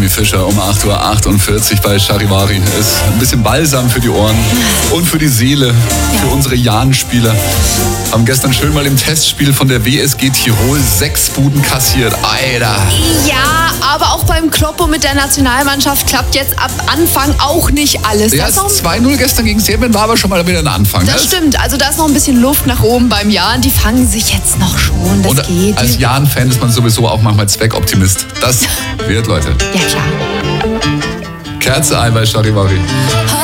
Helmi Fischer um 8:48 Uhr bei Charivari. Ist ein bisschen Balsam für die Ohren und für die Seele, für unsere Jahn-Spieler. Haben gestern schön mal im Testspiel von der WSG Tirol 6 Buden kassiert. Alter! Ja, aber auch beim Kloppo mit der Nationalmannschaft klappt jetzt ab Anfang auch nicht alles. Ja, 2:0 gestern gegen Serbien war aber schon mal wieder ein Anfang. Das stimmt, also da ist noch ein bisschen Luft nach oben beim Jan. Die fangen sich jetzt noch schon, das und geht. Als Jan-Fan ist man sowieso auch manchmal Zweckoptimist. Das wird, Leute. Ja, klar. Kerze ein bei Charivari.